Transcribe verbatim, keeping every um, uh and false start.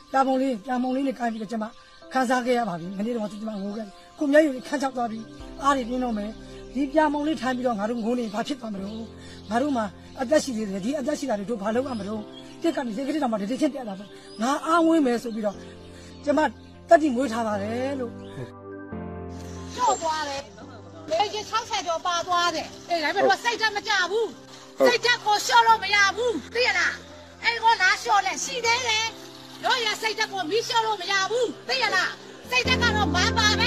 ပြာပုံလေးပြာပုံလေးနဲ့ကိုင်းပြီးတော့ကျမခန်းစားခဲ့ရပါပြီမနေ့တော့ကျမငိုခဲ့ကိုမျက်ရည်ခန်းချောက်သွားပြီးအားတွေပြင်းတော့မယ်ဒီပြာပုံလေးထိုင်ပြီးတော့ငါတို့ငိုနေဘာဖြစ်သွားမလို့ငါတို့မှာအသက်ရှိသေးတယ်ဒီအသက်ရှိတာတွေတို့ဘာလုပ်ရမလို့တက်ကနေစိတ်ကလေးတော့မှတတိချင်းတက်လာတော့ငါအားဝင်းမယ်ဆိုပြီးတော့ကျမတက်တိမွေးထားပါတယ်လို့ကျော်သွားတယ်လေကြီး၆ဆယ်ကျော်ပါသွားတယ်အေးဒါပေမဲ့စိတ်ဓာတ်မကြဘူးစိတ်ဓာတ်ကိုလျှော့လို့မရဘူးသိရလားအဲ့ကောလားလျှော့လဲရှိသေးတယ်တို့ရစိတ်ဓာတ်ကိုမီးလျှော့လို့မရဘူးသိရလားစိတ်ဓာတ်ကတော့မပါပဲ